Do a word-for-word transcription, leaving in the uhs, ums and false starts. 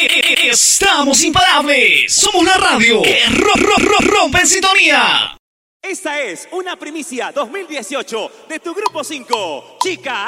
Estamos imparables. Somos la radio que ro ro ro rompe en sintonía. Esta es una primicia dos mil dieciocho de tu Grupo cinco, Chica.